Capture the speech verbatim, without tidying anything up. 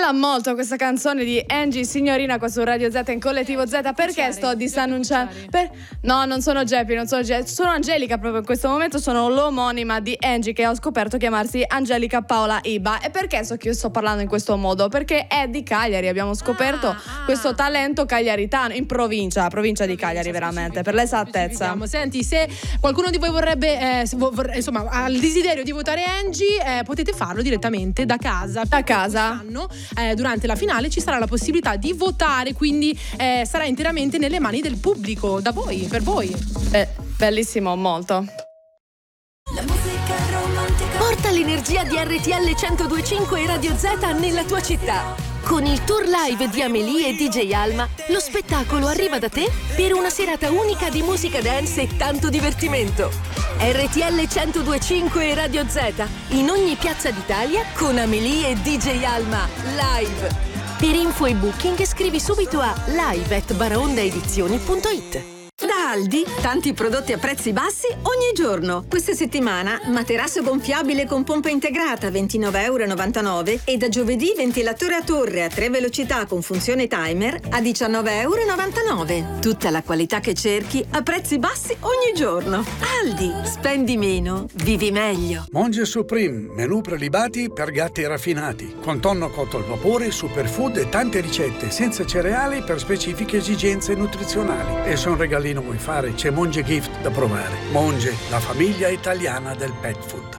piaciuta molto questa canzone di Angie Signorina qua su Radio Z in Collettivo Z. Perché sto disannunciando? Per... No, non sono Geppi, non sono Geppi, sono Angelica proprio in questo momento, sono l'omonima di Angie che ho scoperto chiamarsi Angelica Paola Iba. E perché so che io sto parlando in questo modo? Perché è di Cagliari, abbiamo scoperto ah, ah. questo talento cagliaritano in provincia, provincia di Cagliari veramente, per l'esattezza. Senti, se qualcuno di voi vorrebbe, eh, vor- insomma, ha il desiderio di votare Angie, eh, potete farlo direttamente da casa. Da casa. Eh, durante la finale ci sarà la possibilità di votare, quindi eh, sarà interamente nelle mani del pubblico, da voi, per voi. Eh, bellissimo, molto. La musica romantica. Porta l'energia di R T L centodue e cinque e Radio Z nella tua città. Con il tour live di Amelie e D J Alma, lo spettacolo arriva da te per una serata unica di musica dance e tanto divertimento. R T L centodue e cinque e Radio Z, in ogni piazza d'Italia con Amelie e D J Alma, live. Per info e booking scrivi subito a live at baraondaedizioni punto it. Da Aldi, tanti prodotti a prezzi bassi ogni giorno. Questa settimana materasso gonfiabile con pompa integrata ventinove virgola novantanove euro e da giovedì ventilatore a torre a tre velocità con funzione timer a diciannove virgola novantanove euro. Tutta la qualità che cerchi a prezzi bassi ogni giorno. Aldi, spendi meno, vivi meglio. Monge Supreme, menù prelibati per gatti raffinati, con tonno cotto al vapore, superfood e tante ricette senza cereali per specifiche esigenze nutrizionali. E se un regalino vuoi fare, c'è Monge Gift da provare. Monge, la famiglia italiana del pet food.